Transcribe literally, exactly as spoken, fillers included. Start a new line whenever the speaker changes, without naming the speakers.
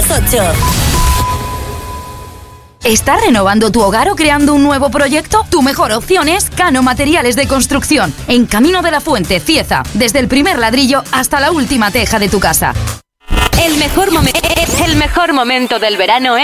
ocho.
¿Estás renovando tu hogar o creando un nuevo proyecto? Tu mejor opción es Cano Materiales de Construcción, en Camino de la Fuente, Cieza, desde el primer ladrillo hasta la última teja de tu casa.
El mejor, momen- el mejor momento del verano es